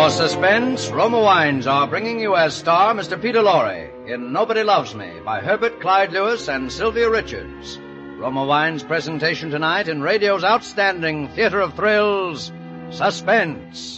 For suspense, Roma Wines are bringing you as star Mr. Peter Lorre in Nobody Loves Me by Herbert Clyde Lewis and Sylvia Richards. Roma Wines' presentation tonight in radio's outstanding theater of thrills, Suspense.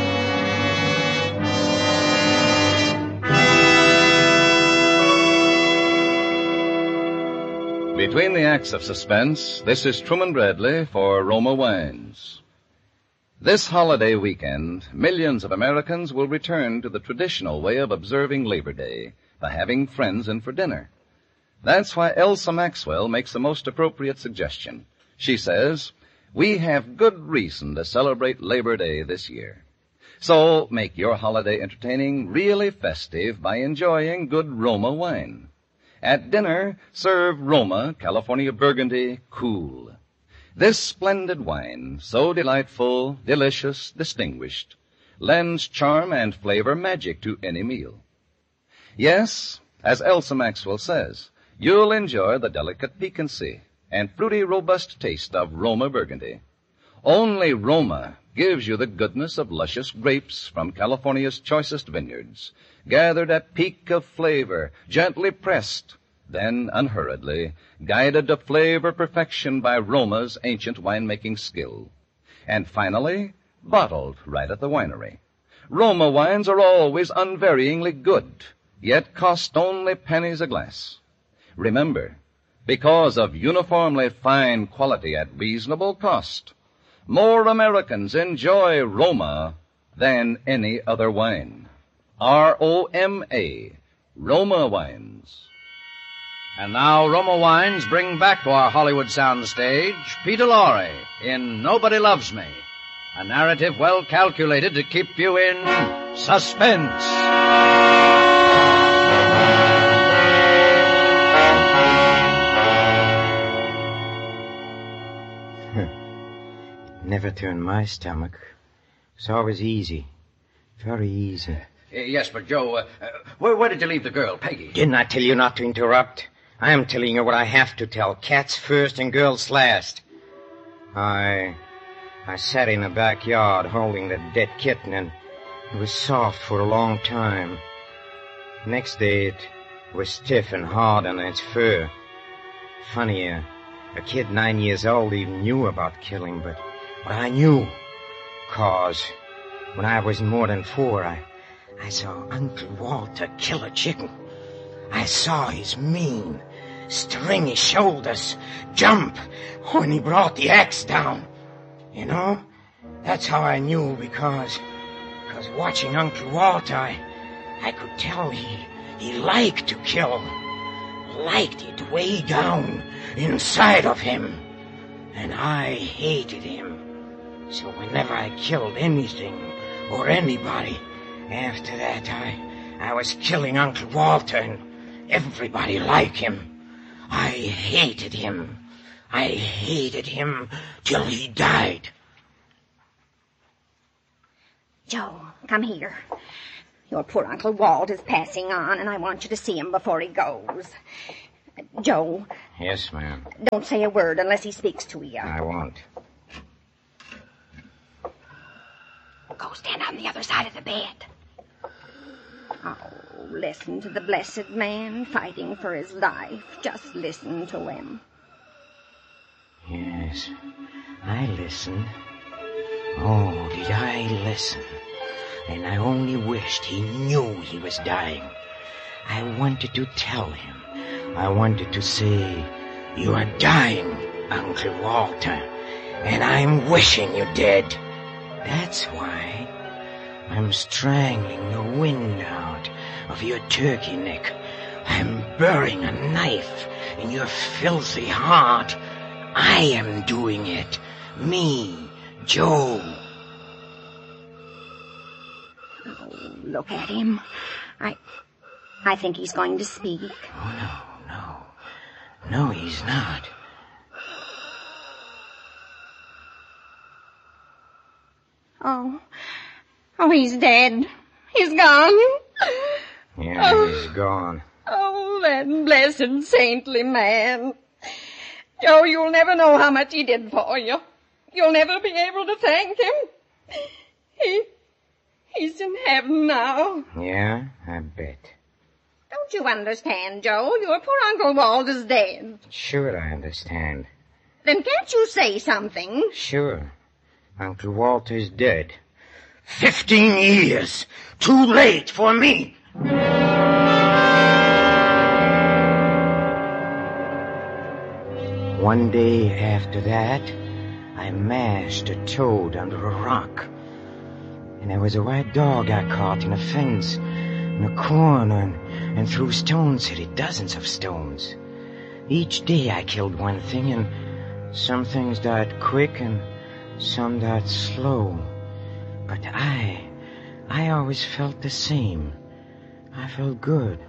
Between the acts of suspense, this is Truman Bradley for Roma Wines. This holiday weekend, millions of Americans will return to the traditional way of observing Labor Day by having friends in for dinner. That's why Elsa Maxwell makes the most appropriate suggestion. She says, we have good reason to celebrate Labor Day this year. So make your holiday entertaining really festive by enjoying good Roma wine. At dinner, serve Roma California Burgundy Cool. This splendid wine, so delightful, delicious, distinguished, lends charm and flavor magic to any meal. Yes, as Elsa Maxwell says, you'll enjoy the delicate piquancy and fruity, robust taste of Roma Burgundy. Only Roma gives you the goodness of luscious grapes from California's choicest vineyards, gathered at peak of flavor, gently pressed, then unhurriedly, guided to flavor perfection by Roma's ancient winemaking skill. And finally, bottled right at the winery. Roma wines are always unvaryingly good, yet cost only pennies a glass. Remember, because of uniformly fine quality at reasonable cost, more Americans enjoy Roma than any other wine. R-O-M-A, Roma Wines. And now Roma Wines bring back to our Hollywood soundstage Peter Lorre in Nobody Loves Me, a narrative well calculated to keep you in suspense. Never turned my stomach. It's always easy. Very easy. Yes, but Joe, where did you leave the girl, Peggy? Didn't I tell you not to interrupt? I am telling you what I have to tell. Cats first and girls last. I sat in the backyard holding the dead kitten, and it was soft for a long time. Next day, it was stiff and hard on its fur. Funny, a kid 9 years old even knew about killing, but I knew. 'Cause when I was more than 4, I saw Uncle Walter kill a chicken. I saw his mean, stringy shoulders jump when he brought the axe down. You know, that's how I knew, because watching Uncle Walter, I could tell he liked to kill. Liked it way down inside of him. And I hated him. So whenever I killed anything or anybody, after that I was killing Uncle Walter and everybody like him. I hated him. I hated him till he died. Joe, come here. Your poor Uncle Walt is passing on, and I want you to see him before he goes. Joe. Yes, ma'am. Don't say a word unless he speaks to you. I won't. Go stand on the other side of the bed. Oh, listen to the blessed man fighting for his life. Just listen to him. Yes, I listened. Oh, did I listen? And I only wished he knew he was dying. I wanted to tell him. I wanted to say, you are dying, Uncle Walter, and I'm wishing you dead. That's why I'm strangling the wind out of your turkey neck. I'm burying a knife in your filthy heart. I am doing it. Me, Joe. Oh, look at him. I think he's going to speak. Oh, no, he's not. Oh, he's dead. He's gone. Yeah, he's gone. Oh, that blessed saintly man. Joe, you'll never know how much he did for you. You'll never be able to thank him. He heaven now. Yeah, I bet. Don't you understand, Joe? Your poor Uncle Walt is dead. Sure I understand. Then can't you say something? Sure. Uncle Walter's dead. 15 years. Too late for me. One day after that, I mashed a toad under a rock. And there was a white dog I caught in a fence, in a corner, and threw stones at it, dozens of stones. Each day I killed one thing, and some things died quick and some died slow. But I always felt the same. I felt good.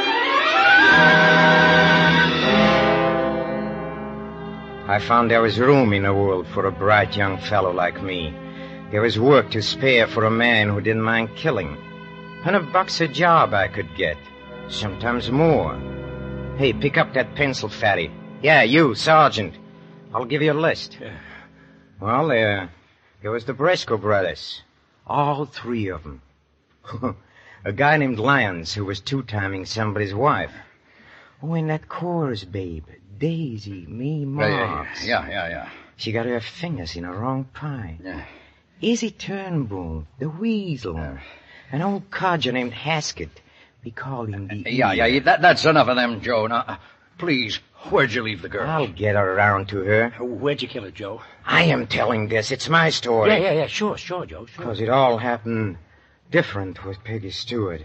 I found there was room in the world for a bright young fellow like me. There was work to spare for a man who didn't mind killing. $100 a job I could get. Sometimes more. Hey, pick up that pencil, Fatty. Yeah, you, Sergeant. I'll give you a list. Well, there was the Briscoe brothers. All three of them. A guy named Lyons who was two-timing somebody's wife. Oh, and that chorus babe, Daisy Mae Marks. Yeah. She got her fingers in a wrong pie. Yeah. Izzy Turnbull, the weasel. An old codger named Haskett. We call him the Yeah, that's enough of them, Joe. Now, please, where'd you leave the girl? I'll get around to her. Where'd you kill her, Joe? I am telling this. It's my story. Yeah, sure, Joe, sure. Because it all happened different with Peggy Stewart.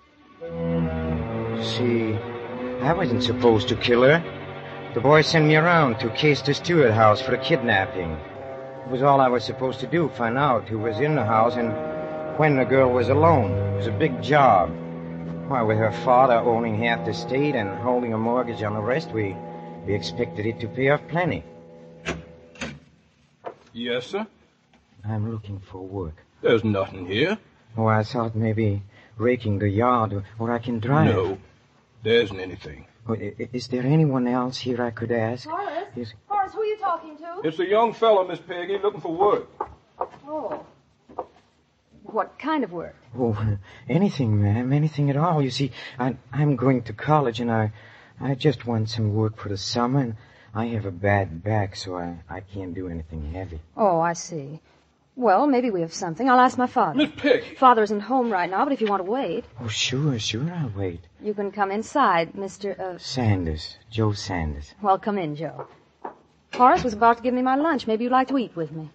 See, I wasn't supposed to kill her. The boy sent me around to case the Stewart house for a kidnapping. It was all I was supposed to do, find out who was in the house and when the girl was alone. It was a big job. Why, with her father owning half the state and holding a mortgage on the rest, we expected it to pay off plenty. Yes, sir? I'm looking for work. There's nothing here. Oh, I thought maybe raking the yard, or I can drive. No, there isn't anything. Oh, is there anyone else here I could ask? Horace? Horace, who are you talking to? It's a young fellow, Miss Peggy, looking for work. Oh. What kind of work? Oh, anything, ma'am, anything at all. You see, I'm going to college, and I just want some work for the summer, and I have a bad back, so I can't do anything heavy. Oh, I see. Well, maybe we have something. I'll ask my father. Miss Peggy! Father isn't home right now, but if you want to wait... Oh, sure, I'll wait. You can come inside, Mr. Sanders, Joe Sanders. Well, come in, Joe. Horace was about to give me my lunch. Maybe you'd like to eat with me.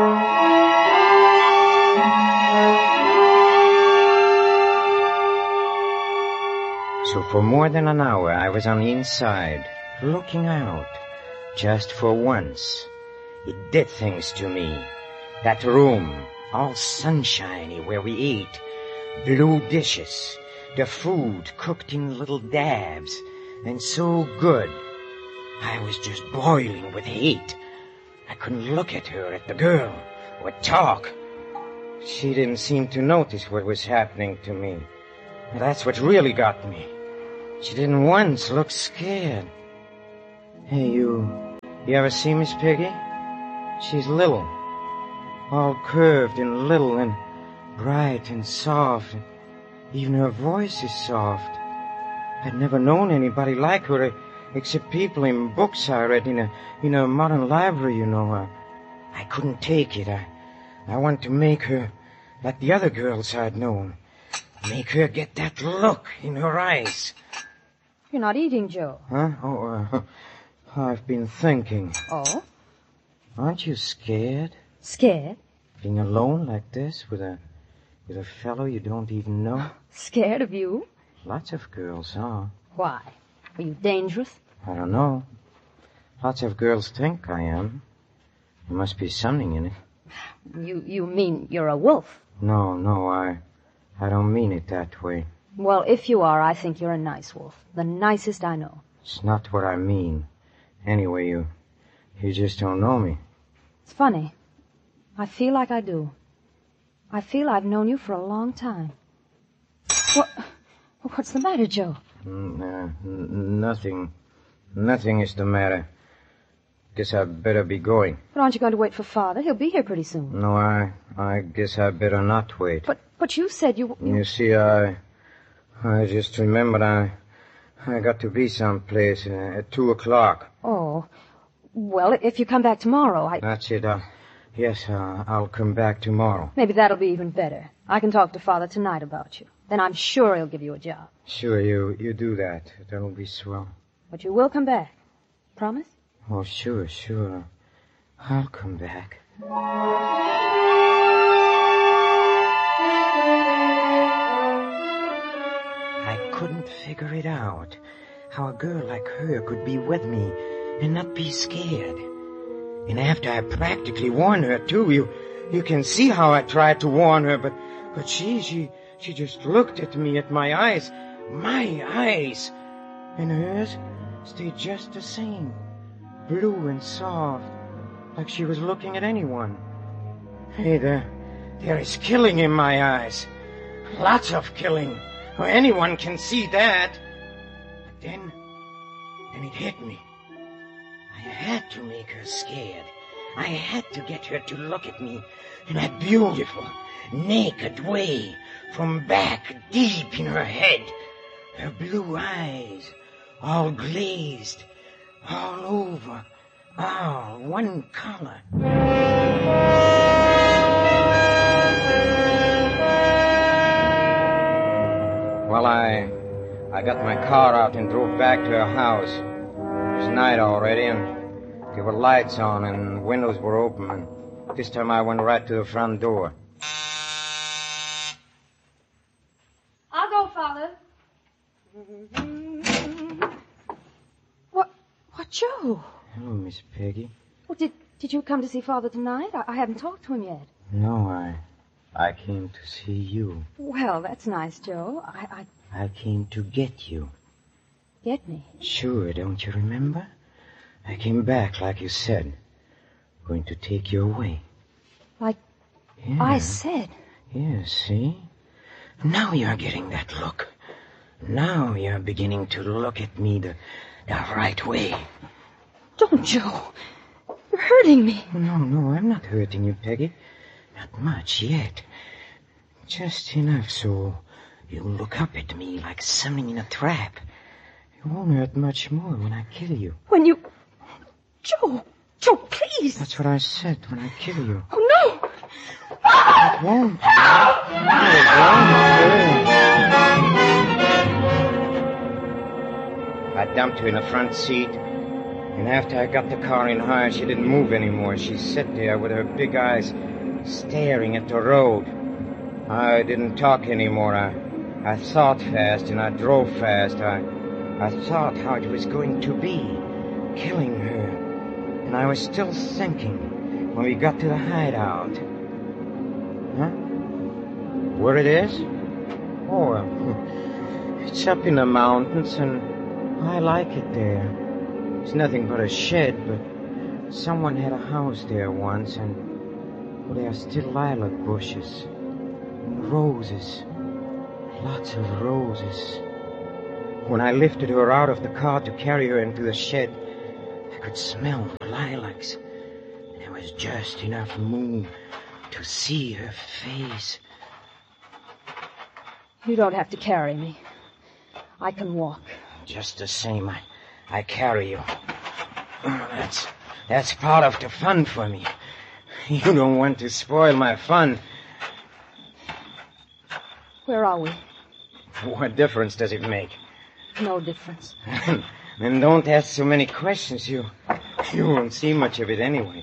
So for more than an hour, I was on the inside, looking out, just for once. It did things to me. That room, all sunshiny where we ate, blue dishes, the food cooked in little dabs, and so good. I was just boiling with hate. I couldn't look at her, at the girl, or talk. She didn't seem to notice what was happening to me. And that's what really got me. She didn't once look scared. Hey, you ever see Miss Peggy? She's little. All curved and little and bright and soft. Even her voice is soft. I'd never known anybody like her except people in books I read in a modern library, you know. I couldn't take it. I want to make her like the other girls I'd known. Make her get that look in her eyes. You're not eating, Joe. Huh? Oh, I've been thinking. Oh? Aren't you scared? Scared? Being alone like this with a fellow you don't even know? Scared of you? Lots of girls are. Why? Are you dangerous? I don't know. Lots of girls think I am. There must be something in it. You mean you're a wolf? No, I don't mean it that way. Well, if you are, I think you're a nice wolf. The nicest I know. It's not what I mean. Anyway, you just don't know me. It's funny. I feel like I do. I feel I've known you for a long time. What's the matter, Joe? Nothing. Nothing is the matter. guess I better be going. But aren't you going to wait for Father? He'll be here pretty soon. No, I guess I better not wait. But you said you... You see, I just remembered I got to be someplace at 2:00. Oh. Well, if you come back tomorrow, That's it. Yes, I'll come back tomorrow. Maybe that'll be even better. I can talk to Father tonight about you. Then I'm sure he'll give you a job. Sure, you do that. That'll be swell. But you will come back. Promise? Oh, sure. I'll come back. I couldn't figure it out. How a girl like her could be with me and not be scared. And after I practically warned her, too, you can see how I tried to warn her, but she just looked at me, at my eyes, and hers stayed just the same, blue and soft, like she was looking at anyone. Hey, there is killing in my eyes, lots of killing. Well, anyone can see that. But then it hit me. I had to make her scared. I had to get her to look at me in that beautiful, naked way, from back deep in her head. Her blue eyes, all glazed, all over, all one color. Well, I got my car out and drove back to her house. It was night already, and there were lights on and windows were open, and this time I went right to the front door. I'll go, Father. What, Joe? Hello, Miss Peggy. Well, did you come to see Father tonight? I haven't talked to him yet. No, I came to see you. Well, that's nice, Joe. I came to get you. Get me? Sure, don't you remember? I came back, like you said. Going to take you away. Like Yeah. I said. Yeah, see? Now you're getting that look. Now you're beginning to look at me the right way. Don't, Joe. You're hurting me. No, I'm not hurting you, Peggy. Not much yet. Just enough so you look up at me like something in a trap. It won't hurt much more when I kill you. When you... Joe, please. That's what I said when I kill you. Oh, no. It won't. I dumped her in the front seat, and after I got the car in high, she didn't move anymore. She sat there with her big eyes staring at the road. I didn't talk anymore. I thought fast, and I drove fast. I thought how it was going to be, killing her. And I was still thinking when we got to the hideout. Huh? Where it is? Oh, it's up in the mountains, and I like it there. It's nothing but a shed, but someone had a house there once, and there are still lilac bushes and roses. Lots of roses. When I lifted her out of the car to carry her into the shed, I could smell the lilacs. And there was just enough moon to see her face. You don't have to carry me. I can walk. Just the same, I carry you. That's part of the fun for me. You don't want to spoil my fun. Where are we? What difference does it make? No difference. Then don't ask so many questions. You won't see much of it anyway.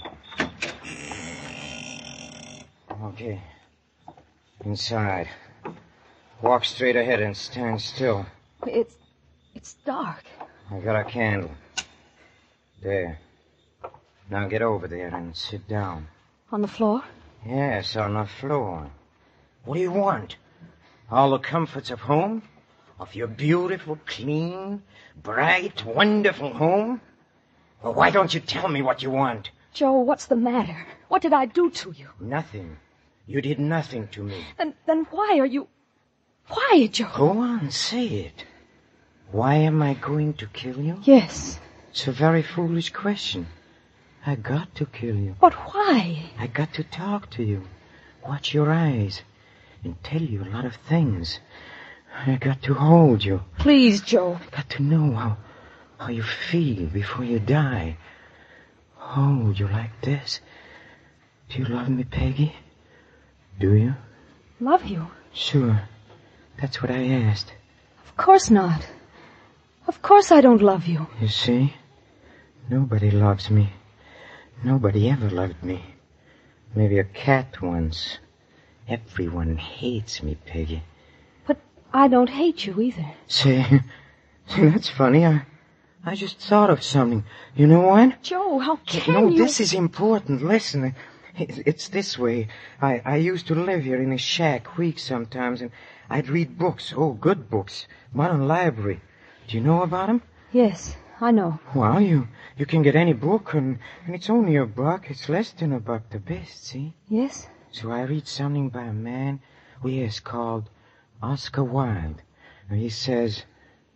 Okay. Inside. Walk straight ahead and stand still. It's dark. I got a candle. There. Now get over there and sit down. On the floor? Yes, on the floor. What do you want? All the comforts of home? Of your beautiful, clean, bright, wonderful home? Well, why don't you tell me what you want? Joe, what's the matter? What did I do to you? Nothing. You did nothing to me. Then why are you... Why, Joe? Go on, say it. Why am I going to kill you? Yes. It's a very foolish question. I got to kill you. But why? I got to talk to you, watch your eyes, and tell you a lot of things. I got to hold you. Please, Joe. I got to know how you feel before you die. Hold you like this. Do you love me, Peggy? Do you? Love you? Sure. That's what I asked. Of course not. Of course I don't love you. You see? Nobody loves me. Nobody ever loved me. Maybe a cat once. Everyone hates me, Peggy. But I don't hate you either. See, that's funny. I just thought of something. You know what? Joe, how can No, you... this is important. Listen, it's this way. I used to live here in a shack weeks sometimes, and I'd read books. Oh, good books. Modern Library. Do you know about them? Yes, I know. Well, you can get any book, and it's only $1. It's less than $1 the best, see? Yes? So I read something by a man who is called Oscar Wilde. And he says,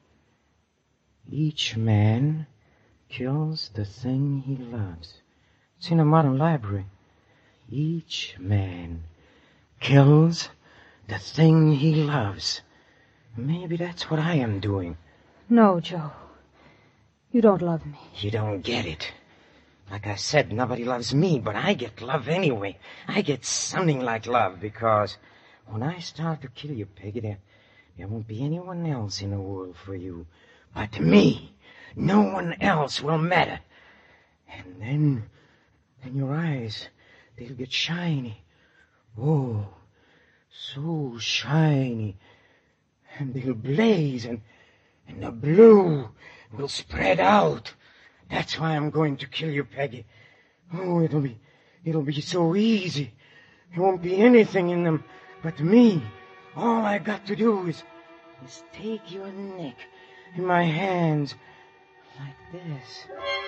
each man kills the thing he loves. It's in a Modern Library. Each man kills the thing he loves. Maybe that's what I am doing. No, Joe. You don't love me. You don't get it. Like I said, nobody loves me, but I get love anyway. I get something like love, because when I start to kill you, Peggy, there won't be anyone else in the world for you but me. No one else will matter. And then your eyes, they'll get shiny. Oh, so shiny. And they'll blaze, and the blue will spread out. That's why I'm going to kill you, Peggy. Oh, it'll be so easy. There won't be anything in them but me. All I got to do is take your neck in my hands like this.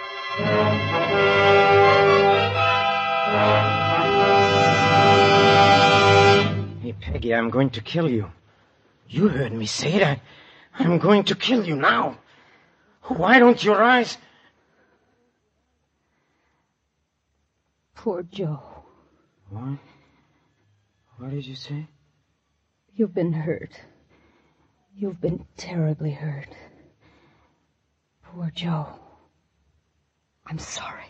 Hey, Peggy, I'm going to kill you. You heard me say it. I'm going to kill you now. Why don't your eyes... Poor Joe. What? What did you say? You've been hurt. You've been terribly hurt. Poor Joe. I'm sorry.